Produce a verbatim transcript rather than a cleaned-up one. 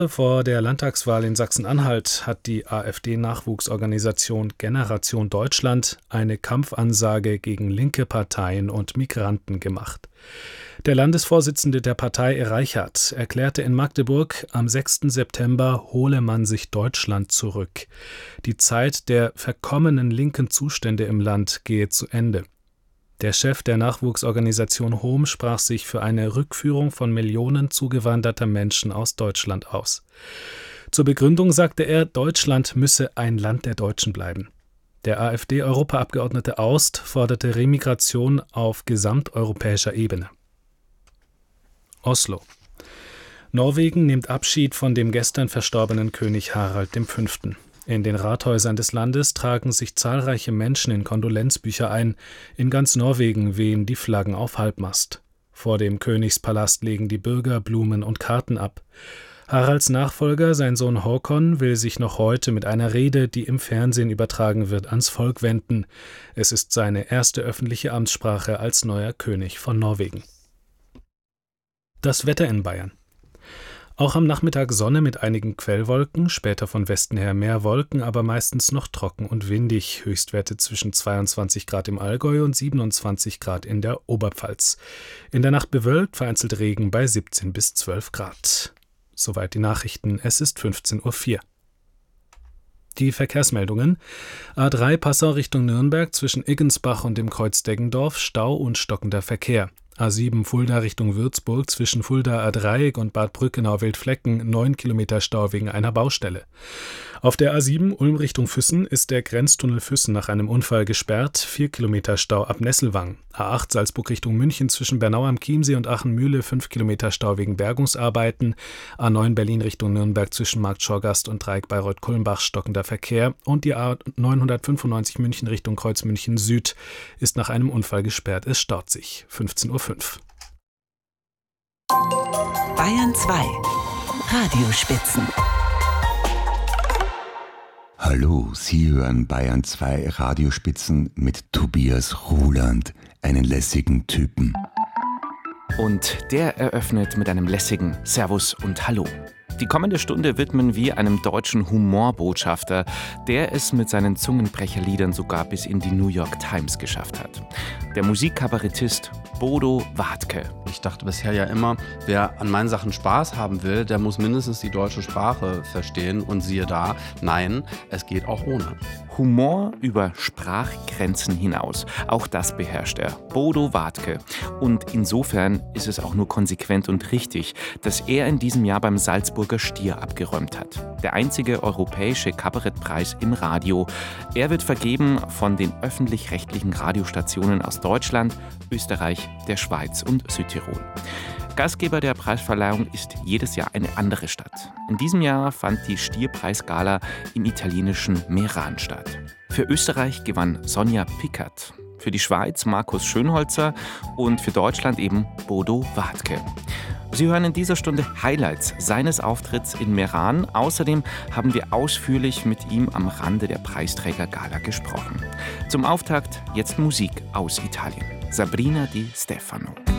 Vor der Landtagswahl in Sachsen-Anhalt hat die AfD-Nachwuchsorganisation Generation Deutschland eine Kampfansage gegen linke Parteien und Migranten gemacht. Der Landesvorsitzende der Partei, Reichert, erklärte in Magdeburg, am sechsten September hole man sich Deutschland zurück. Die Zeit der verkommenen linken Zustände im Land gehe zu Ende. Der Chef der Nachwuchsorganisation H O M sprach sich für eine Rückführung von Millionen zugewanderter Menschen aus Deutschland aus. Zur Begründung sagte er, Deutschland müsse ein Land der Deutschen bleiben. Der AfD-Europaabgeordnete Aust forderte Remigration auf gesamteuropäischer Ebene. Oslo. Norwegen nimmt Abschied von dem gestern verstorbenen König Harald der Fünfte. In den Rathäusern des Landes tragen sich zahlreiche Menschen in Kondolenzbücher ein. In ganz Norwegen wehen die Flaggen auf Halbmast. Vor dem Königspalast legen die Bürger Blumen und Karten ab. Haralds Nachfolger, sein Sohn Håkon, will sich noch heute mit einer Rede, die im Fernsehen übertragen wird, ans Volk wenden. Es ist seine erste öffentliche Amtssprache als neuer König von Norwegen. Das Wetter in Bayern. Auch am Nachmittag Sonne mit einigen Quellwolken, später von Westen her mehr Wolken, aber meistens noch trocken und windig. Höchstwerte zwischen zweiundzwanzig Grad im Allgäu und siebenundzwanzig Grad in der Oberpfalz. In der Nacht bewölkt, vereinzelt Regen bei siebzehn bis zwölf Grad. Soweit die Nachrichten. Es ist fünfzehn Uhr vier. Die Verkehrsmeldungen. A drei Passau Richtung Nürnberg zwischen Iggensbach und dem Kreuz Deggendorf, Stau und stockender Verkehr. A sieben Fulda Richtung Würzburg zwischen Fulda A-Dreieck und Bad Brückenau-Wildflecken, neun Kilometer Stau wegen einer Baustelle. Auf der A sieben Ulm Richtung Füssen ist der Grenztunnel Füssen nach einem Unfall gesperrt, vier Kilometer Stau ab Nesselwang. A acht Salzburg Richtung München zwischen Bernau am Chiemsee und Aachen-Mühle, fünf Kilometer Stau wegen Bergungsarbeiten. A neun Berlin Richtung Nürnberg zwischen Markt Schorgast und Dreieck Bayreuth-Kulmbach, stockender Verkehr. Und die A neunhundertfünfundneunzig München Richtung Kreuz München Süd ist nach einem Unfall gesperrt, es staut sich. fünfzehn Uhr fünf. Bayern zwei. Radiospitzen. Hallo, Sie hören Bayern zwei Radiospitzen mit Tobias Ruland, einen lässigen Typen. Und der eröffnet mit einem lässigen Servus und Hallo. Die kommende Stunde widmen wir einem deutschen Humorbotschafter, der es mit seinen Zungenbrecherliedern sogar bis in die New York Times geschafft hat. Der Musikkabarettist Bodo Wartke. Ich dachte bisher ja immer, wer an meinen Sachen Spaß haben will, der muss mindestens die deutsche Sprache verstehen. Und siehe da, nein, es geht auch ohne. Humor über Sprachgrenzen hinaus. Auch das beherrscht er, Bodo Wartke. Und insofern ist es auch nur konsequent und richtig, dass er in diesem Jahr beim Salzburger Stier abgeräumt hat. Der einzige europäische Kabarettpreis im Radio. Er wird vergeben von den öffentlich-rechtlichen Radiostationen aus Deutschland, Österreich, der Schweiz und Südtirol. Gastgeber der Preisverleihung ist jedes Jahr eine andere Stadt. In diesem Jahr fand die Stierpreisgala im italienischen Meran statt. Für Österreich gewann Sonja Pickert, für die Schweiz Markus Schönholzer und für Deutschland eben Bodo Wartke. Sie hören in dieser Stunde Highlights seines Auftritts in Meran. Außerdem haben wir ausführlich mit ihm am Rande der Preisträgergala gesprochen. Zum Auftakt jetzt Musik aus Italien. Sabrina Di Stefano.